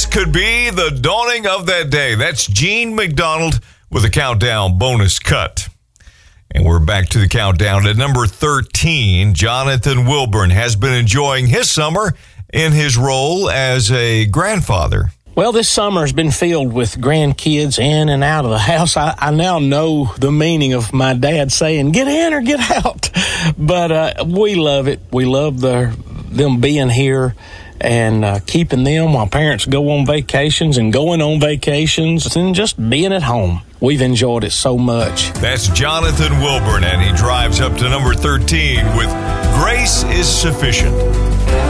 This could be the dawning of that day. That's Gene McDonald with a countdown bonus cut. And we're back to the countdown. At number 13, Jonathan Wilburn has been enjoying his summer in his role as a grandfather. Well, this summer has been filled with grandkids in and out of the house. I now know the meaning of my dad saying, get in or get out. But we love it. We love them being here and keeping them while parents go on vacations and going on vacations and just being at home. We've enjoyed it so much. That's Jonathan Wilburn, and he drives up to number 13 with Grace is Sufficient.